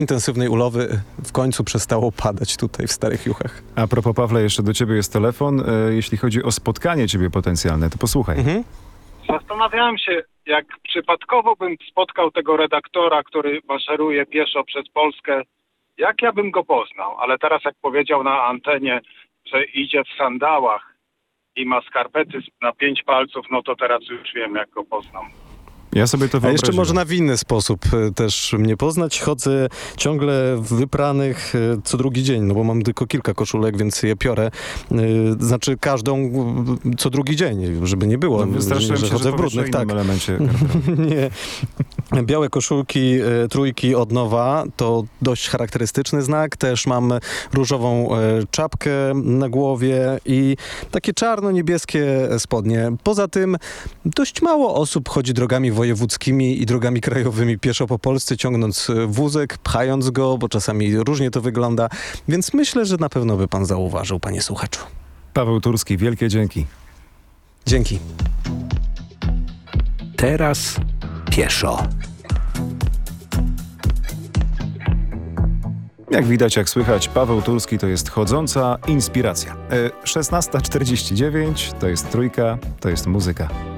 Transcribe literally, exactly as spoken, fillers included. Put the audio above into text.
intensywnej ulowy w końcu przestało padać tutaj w Starych Juchach. A propos, Pawle, jeszcze do ciebie jest telefon. E, jeśli chodzi o spotkanie ciebie potencjalne, to posłuchaj. Mhm. Zastanawiałem się, jak przypadkowo bym spotkał tego redaktora, który maszeruje pieszo przez Polskę, jak ja bym go poznał. Ale teraz jak powiedział na antenie, że idzie w sandałach i ma skarpety na pięć palców, no to teraz już wiem, jak go poznam. Ja sobie to A wyobraziłem. jeszcze można w inny sposób e, też mnie poznać. Chodzę ciągle wypranych e, co drugi dzień, no bo mam tylko kilka koszulek, więc je piorę. E, Znaczy każdą e, co drugi dzień, żeby nie było, No, że, wystraszyłem że się, chodzę że w powiesz o brudnych. innym Tak. elemencie. Nie. Białe koszulki, e, trójki od nowa, to dość charakterystyczny znak. Też mam różową e, czapkę na głowie i takie czarno-niebieskie spodnie. Poza tym dość mało osób chodzi drogami wojewódzkimi i drogami krajowymi pieszo po Polsce, ciągnąc wózek, pchając go, bo czasami różnie to wygląda. Więc myślę, że na pewno by pan zauważył, panie słuchaczu. Paweł Turski, wielkie dzięki. Dzięki. Teraz pieszo. Jak widać, jak słychać, Paweł Turski to jest chodząca inspiracja. E, szesnasta czterdzieści dziewięć, to jest trójka, to jest muzyka.